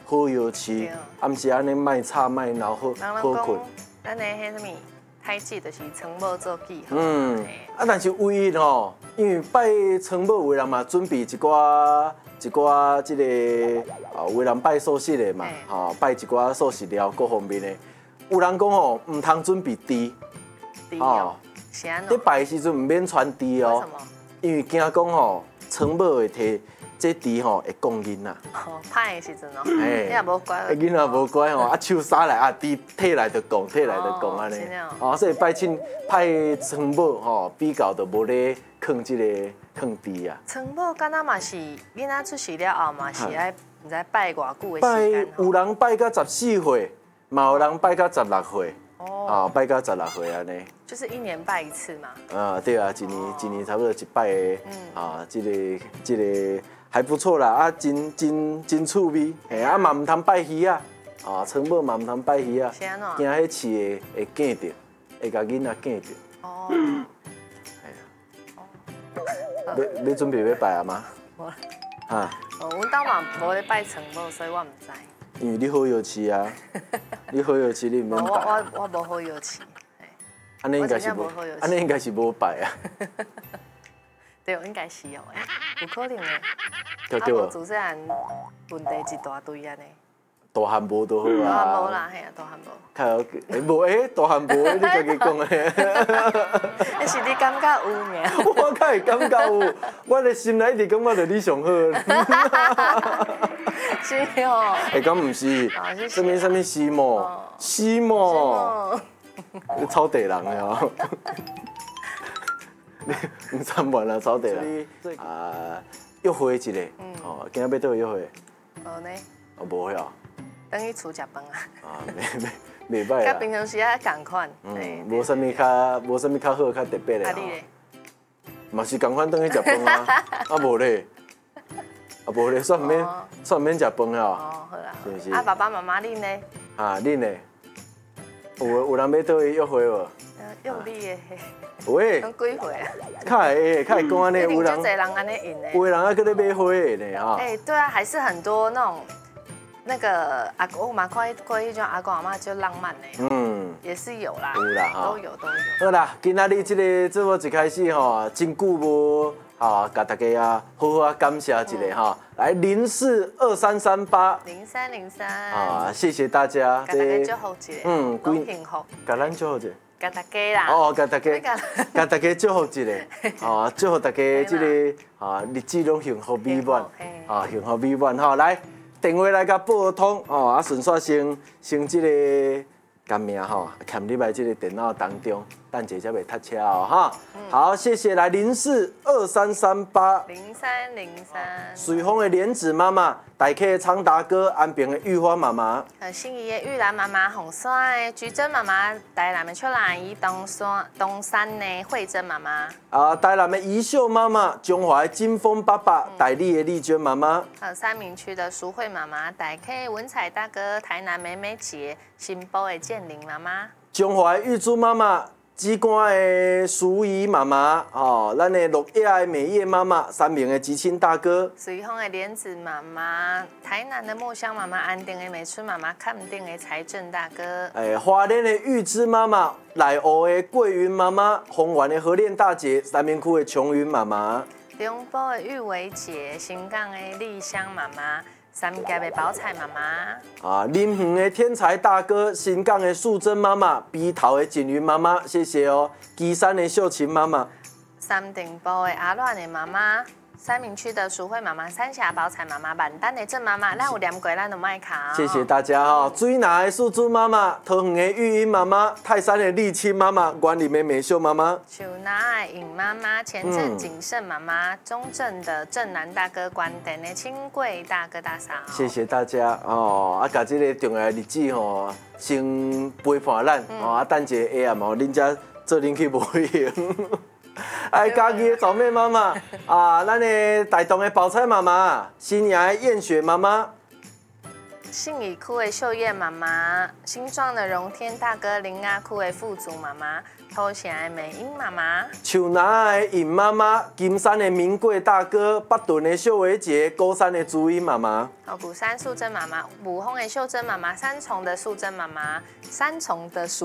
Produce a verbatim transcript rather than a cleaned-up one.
好药吃，啊，毋是安尼卖吵卖闹好好困。 咱的迄什么胎记就是床某做记。 嗯，啊，但是唯一吼，因为拜床某有人嘛准备一寡一寡即个啊，有人拜寿司的嘛，吼拜一寡寿司料各方面的。有人讲吼，唔通准备猪。 哦，是安怎？ 你拜的时阵唔免穿猪哦。 为什么？ 因为惊讲吼，床某会摕这猪吼会讲囡仔。 哦，歹的时阵哦，你也无乖。 囡仔无乖吼，啊手撒来啊，猪摕来就讲，摕来就讲安尼。哦，所以拜亲派床某吼，比较就无咧囥即个囥猪啊。 床某敢若嘛是囡仔出世了后嘛是爱唔知拜偌久的拜时间。 有人拜到十四岁，嘛有人拜到十六岁。哦，拜到十六岁安尼。 就是一年拜一次嘛。 啊，对啊，一年一年差不多一拜的，啊，这个这个还不错啦，啊，真真真趣味，嘿，啊嘛唔通拜鱼啊，啊，床某嘛唔通拜鱼啊，惊迄饲会会见着，会甲囡仔见着。哦。系啊。要要准备要拜啊吗？ 无。 哈。 哦，阮兜嘛无咧拜床某，所以我唔知。 因为你好药吃啊，你好药吃，你唔免拜。 我我我无好药吃。 安尼应该是无，安尼应该是无拜啊。 对，应该是哦，有可能诶。 对对。 啊，无自细汉问题一大堆安尼。 大汉无都好啊。 大汉无啦，嘿啊，大汉无。 较诶无诶，大汉无，你家己讲诶。 那是你感觉有尔。 我较会感觉有，我的心内一直感觉着你上好。 是哦。 诶，敢毋是？什么什么西莫？西莫。你草地人哦。你唔参完啦，草地人。啊，约会一个，哦，今仔要倒约会。 无呢？ 哦，无呀。 等于厝食饭啊。啊， 袂袂歹啊。 甲平常时啊共款。 嗯，无啥物较，无啥物较好，较特别的。啊你咧？嘛是共款等去食饭啊，啊无咧，啊无咧，算毋免，算毋免食饭啊。 哦，好啦。是不是？啊，爸爸妈妈恁呢？ 啊，恁呢？有有人要倒去约会无？ 用你的。 喂。 讲几岁啊？ 较会，较会讲安尼，有人。 有人安尼用的。 有人还搁咧买花的呢哈。 哎，对啊，还是很多那种。那个阿公，我嘛看过迄种阿公阿妈就浪漫的，嗯，也是有啦， 有啦哈， 都有都有。 好啦，今仔日这个节目一开始吼，真久无啊，甲大家啊好好啊感谢一下哈，来零四二三三八零三零三啊，谢谢大家， 甲大家祝福一下，嗯，恭幸福， 甲咱祝福一下， 甲大家啦， 哦，甲大家，甲大家祝福一下，啊，祝福大家这个啊日子拢幸福美满，啊，幸福美满哈，来。电话来甲报通哦，啊顺续先先即个干名吼，欠入来即个电脑当中，等者才袂塞车哦哈。好，谢谢来零四二三三八零三零三， 水丰的莲子妈妈，大溪的昌达哥，安平的玉花妈妈， 呃，信义的玉兰妈妈，红山的菊珍妈妈，台南的秋兰姨，东山东山的慧珍妈妈， 啊，台南的怡秀妈妈，中华的金峰爸爸，台里的丽娟妈妈， 还有三明区的淑慧妈妈，台 K 文彩大哥，台南美美姐，新埔的建玲妈妈， 中华的玉珠妈妈。机关的淑仪妈妈，哦，咱的乐亚的美叶妈妈，三明的吉清大哥， 水丰的莲子妈妈，台南的墨香妈妈，安定的美春妈妈，看定的财政大哥， 哎，花莲的玉芝妈妈，内湖的桂云妈妈，丰原的和恋大姐，三明区的琼云妈妈， 中部的玉维姐，新港的丽香妈妈。三甲的宝彩妈妈啊，林园的天才大哥，新港的素贞妈妈，鼻头的锦云妈妈，谢谢哦。基山的秀琴妈妈， 三顶埔的阿乱的妈妈，三明区的淑慧妈妈，三峡宝彩妈妈，板丹的郑妈妈，咱有念过咱就卖卡。 谢谢大家哈、哦。水拿的素珠妈妈，桃园的玉英妈妈，泰山的丽清妈妈，园林的美秀妈妈， 树拿的尹妈妈，前镇谨慎妈妈，中正的正南大哥，关田的清贵大哥大嫂。 谢谢大家哦，啊，把这个重要的日子吼，先陪伴咱、嗯、哦，啊，等一下下暗哦，恁遮做恁去无用。哎，家己的早妹妈妈啊，咱的台东的宝钗妈妈，新娘的燕雪妈妈， 信义区的秀燕妈妈，新庄的荣天大哥，林雅区的富足妈妈，头城的美英妈妈， 树林的尹妈妈，金山的明贵大哥，北屯的秀维杰，高山的朱茵妈妈， 哦，鼓山素贞妈妈，武峰的秀贞妈妈，三重的素贞妈妈，三重的淑